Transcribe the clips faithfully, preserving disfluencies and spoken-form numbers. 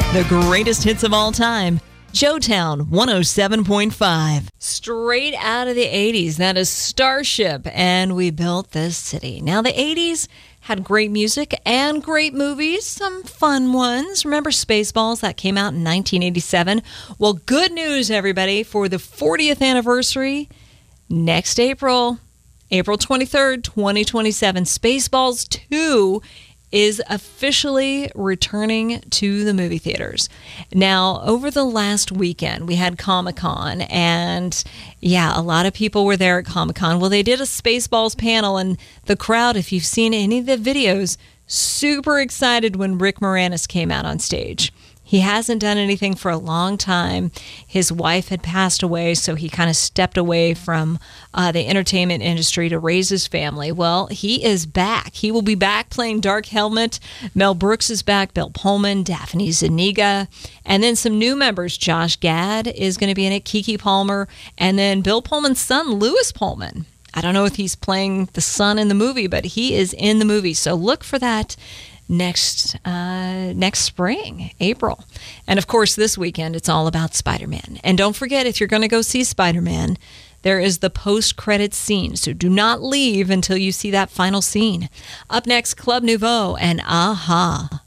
The greatest hits of all time. Joetown one oh seven point five. Straight out of the eighties, that is Starship, and We Built This City. Now, the eighties had great music and great movies, some fun ones. Remember Spaceballs? That came out in nineteen eighty-seven. Well, good news, everybody, for the fortieth anniversary, next April, April twenty-third, twenty twenty-seven, Spaceballs two is officially returning to the movie theaters. Now, over the last weekend, we had Comic-Con, and yeah, a lot of people were there at Comic-Con. Well, they did a Spaceballs panel, and the crowd, if you've seen any of the videos, super excited when Rick Moranis came out on stage. He hasn't done anything for a long time. His wife had passed away, so he kind of stepped away from uh, the entertainment industry to raise his family. Well, he is back. He will be back playing Dark Helmet. Mel Brooks is back, Bill Pullman, Daphne Zuniga, and then some new members. Josh Gad is going to be in it, Keke Palmer, and then Bill Pullman's son, Lewis Pullman. I don't know if he's playing the son in the movie, but he is in the movie, so look for that next uh, next spring, April. And of course, this weekend, it's all about Spider-Man. And don't forget, if you're going to go see Spider-Man, there is the post-credits scene, so do not leave until you see that final scene. Up next, Club Nouveau and A-ha.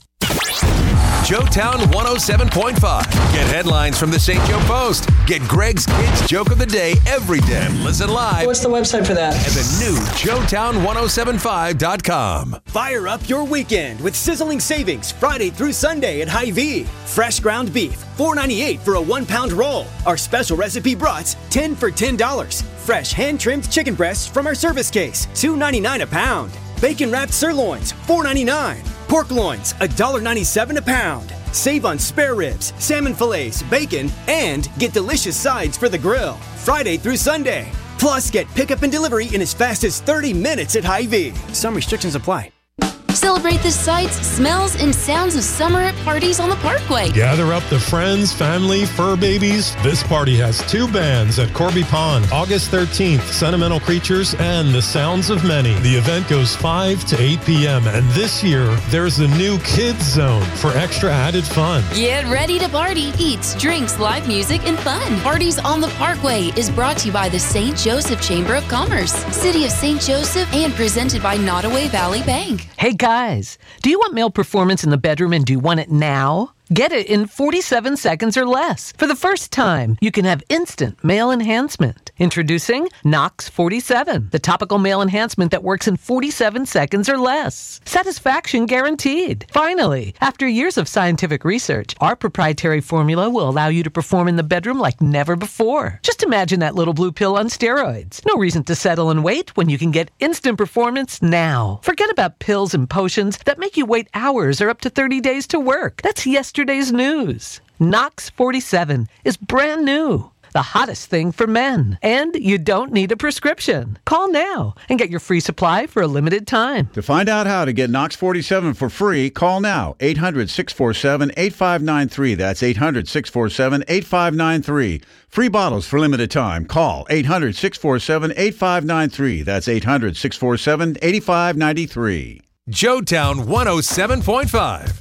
Joetown one oh seven point five. Get headlines from the Saint Joe Post. Get Greg's Kids Joke of the Day every day. Listen live. What's the website for that? At the new Joetown ten seventy-five dot com. Fire up your weekend with sizzling savings Friday through Sunday at Hy-Vee. Fresh ground beef, four ninety-eight for a one-pound roll. Our special recipe brats, ten for ten dollars. Fresh hand-trimmed chicken breasts from our service case, two ninety-nine a pound. Bacon-wrapped sirloins, four ninety-nine. Pork loins, one ninety-seven a pound. Save on spare ribs, salmon fillets, bacon, and get delicious sides for the grill. Friday through Sunday. Plus, get pickup and delivery in as fast as thirty minutes at Hy-Vee. Some restrictions apply. Celebrate the sights, smells, and sounds of summer at parties on the Parkway. Gather up the friends, family, fur babies. This party has two bands at Corby Pond. August thirteenth, Sentimental Creatures and The Sounds of Many. The event goes five to eight p.m. And this year, there's a new kids zone for extra added fun. Get ready to party. Eats, drinks, live music, and fun. Parties on the Parkway is brought to you by the Saint Joseph Chamber of Commerce, City of Saint Joseph, and presented by Nottoway Valley Bank. Hey guys, do you want male performance in the bedroom and do you want it now? Get it in forty-seven seconds or less. For the first time, you can have instant male enhancement. Introducing Nox forty-seven, the topical male enhancement that works in forty-seven seconds or less. Satisfaction guaranteed. Finally, after years of scientific research, our proprietary formula will allow you to perform in the bedroom like never before. Just imagine that little blue pill on steroids. No reason to settle and wait when you can get instant performance now. Forget about pills and potions that make you wait hours or up to thirty days to work. That's yesterday's news. Nox forty-seven is brand new. The hottest thing for men. And you don't need a prescription. Call now and get your free supply for a limited time. To find out how to get Nox forty-seven for free, call now. eight hundred, six four seven, eight five nine three. That's eight hundred, six four seven, eight five nine three. Free bottles for limited time. Call eight hundred, six four seven, eight five nine three. That's eight hundred, six four seven, eight five nine three. Joetown one oh seven point five.